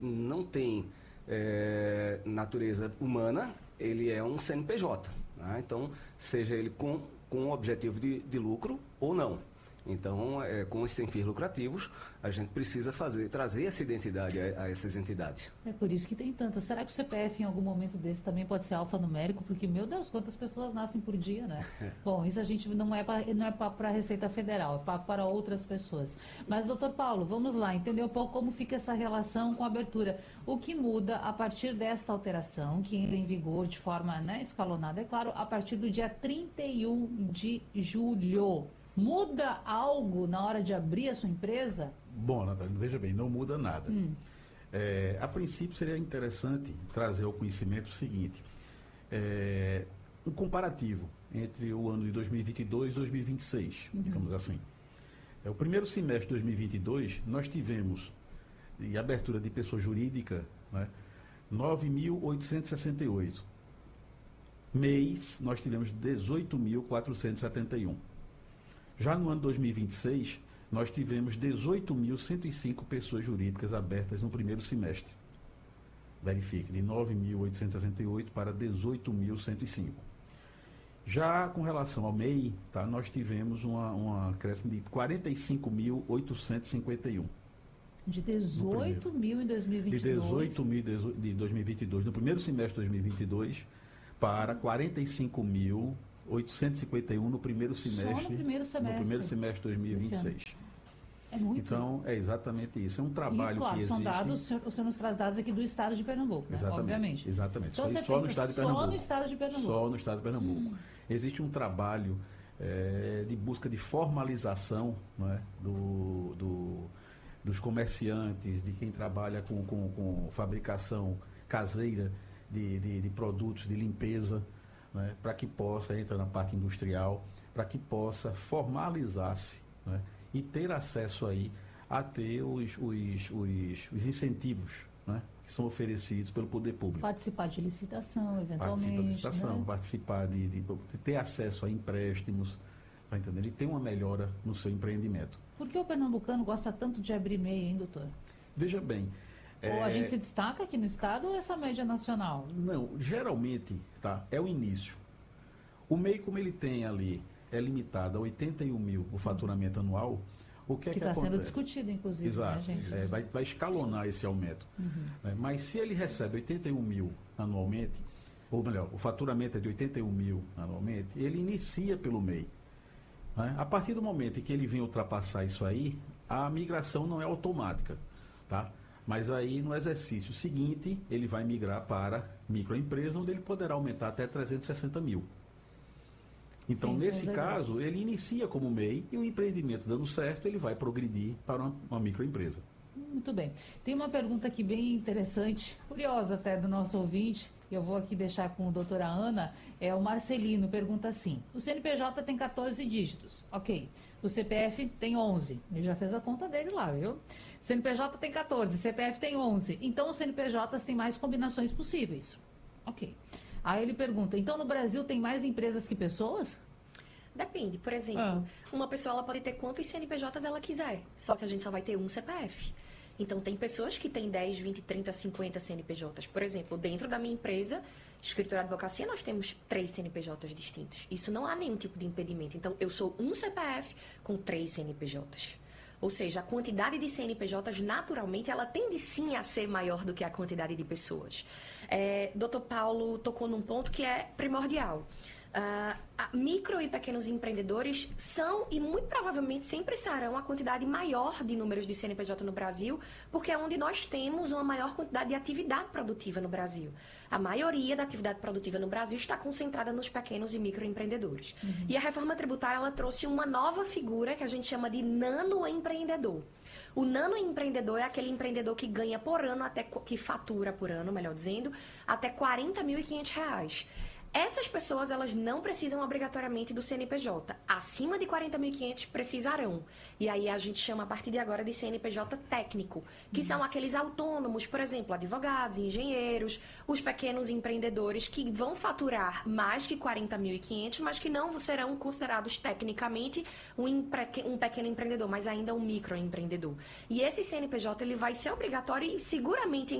não tem natureza humana, ele é um CNPJ. Né? Então, seja ele com o objetivo de lucro ou não. Então, com os sem fins lucrativos, a gente precisa trazer essa identidade a essas entidades. É por isso que tem tantas. Será que o CPF em algum momento desse também pode ser alfanumérico? Porque, meu Deus, quantas pessoas nascem por dia, né? Bom, isso a gente não é para a Receita Federal, é para outras pessoas. Mas, doutor Paulo, vamos lá, entender um pouco como fica essa relação com a abertura. O que muda a partir desta alteração, que entra em vigor de forma, né, escalonada, é claro, a partir do dia 31 de julho. Muda algo na hora de abrir a sua empresa? Bom, Natália, veja bem, não muda nada. A princípio seria interessante trazer ao conhecimento o seguinte, um comparativo entre o ano de 2022 e 2026, digamos assim. O primeiro semestre de 2022, nós tivemos, de abertura de pessoa jurídica, né, 9.868. Mês, nós tivemos 18.471. Já no ano 2026, nós tivemos 18.105 pessoas jurídicas abertas no primeiro semestre. Verifique, de 9.868 para 18.105. Já com relação ao MEI, tá, nós tivemos um acréscimo de 45.851. De 18 mil em 2022. De 18 mil de 2022, no primeiro semestre de 2022, para 45.851 no primeiro semestre. Só no primeiro semestre. No primeiro semestre de 2026. É muito. Então, é exatamente isso. É um trabalho claro, que existe. São dados, o senhor nos traz dados aqui do estado de Pernambuco, né? Exatamente, Obviamente. Exatamente. Então, Só no estado de Pernambuco. Só no estado de Pernambuco. Só no estado de Pernambuco. Existe um trabalho de busca de formalização, não é, dos comerciantes, de quem trabalha com fabricação caseira de produtos de limpeza, né, para que possa entrar na parte industrial, para que possa formalizar-se, né, e ter acesso aí a ter os incentivos, né, que são oferecidos pelo poder público. Participar de licitação, eventualmente. Participar de licitação, né? Participar de ter acesso a empréstimos, tá entendendo? Ele tem uma melhora no seu empreendimento. Por que o pernambucano gosta tanto de abrir MEI, hein, doutor? Veja bem. Ou a gente se destaca aqui no estado ou essa média nacional? Não, geralmente, tá, é o início. O MEI, como ele tem ali, é limitado a 81 mil o faturamento anual, o que é que está acontece? sendo discutido, inclusive, Exato, né, gente? vai escalonar esse aumento. Né? Mas se ele recebe 81 mil anualmente, ou melhor, o faturamento é de 81 mil anualmente, ele inicia pelo MEI. Né? A partir do momento em que ele vem ultrapassar isso aí, a migração não é automática, tá? Mas aí, no exercício seguinte, ele vai migrar para microempresa, onde ele poderá aumentar até 360 mil. Então, nesse caso, ele inicia como MEI e o empreendimento dando certo, ele vai progredir para uma microempresa. Muito bem. Tem uma pergunta aqui bem interessante, curiosa até do nosso ouvinte, que eu vou aqui deixar com a doutora Ana. O Marcelino pergunta assim: o CNPJ tem 14 dígitos, ok. O CPF tem 11. Ele já fez a conta dele lá, viu? CNPJ tem 14, CPF tem 11. Então, os CNPJs têm mais combinações possíveis. Ok. Aí ele pergunta: então no Brasil tem mais empresas que pessoas? Depende. Por exemplo, uma pessoa ela pode ter quantos CNPJs ela quiser, só que a gente só vai ter um CPF. Então, tem pessoas que têm 10, 20, 30, 50 CNPJs. Por exemplo, dentro da minha empresa, escritura de advocacia, nós temos 3 CNPJs distintos. Isso não há nenhum tipo de impedimento. Então, eu sou um CPF com 3 CNPJs. Ou seja, a quantidade de CNPJs, naturalmente, ela tende sim a ser maior do que a quantidade de pessoas. Dr. Paulo tocou num ponto que é primordial. Micro e pequenos empreendedores são e muito provavelmente sempre serão a quantidade maior de números de CNPJ no Brasil, porque é onde nós temos uma maior quantidade de atividade produtiva no Brasil. A maioria da atividade produtiva no Brasil está concentrada nos pequenos e microempreendedores. E a reforma tributária ela trouxe uma nova figura que a gente chama de nanoempreendedor. O nanoempreendedor é aquele empreendedor que ganha por ano, que fatura por ano, melhor dizendo, até R$ 40.500. Essas pessoas, elas não precisam obrigatoriamente do CNPJ. Acima de 40.500 precisarão. E aí a gente chama a partir de agora de CNPJ técnico, que são aqueles autônomos, por exemplo, advogados, engenheiros, os pequenos empreendedores que vão faturar mais que 40.500, mas que não serão considerados tecnicamente um pequeno empreendedor, mas ainda um microempreendedor. E esse CNPJ ele vai ser obrigatório e seguramente